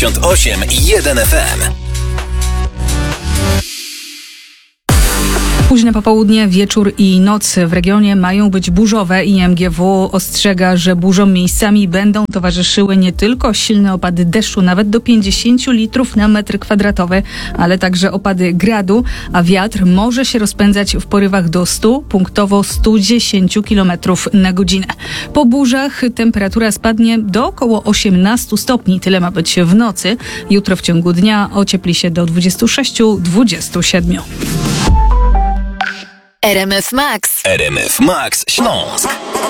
98,1 FM. Późne popołudnie, wieczór i noc w regionie mają być burzowe i MGW ostrzega, że burzom miejscami będą towarzyszyły nie tylko silne opady deszczu, nawet do 50 litrów na metr kwadratowy, ale także opady gradu, a wiatr może się rozpędzać w porywach do 100, punktowo 110 km na godzinę. Po burzach temperatura spadnie do około 18 stopni, tyle ma być w nocy. Jutro w ciągu dnia ociepli się do 26-27. RMF Max. RMF Max Śląsk.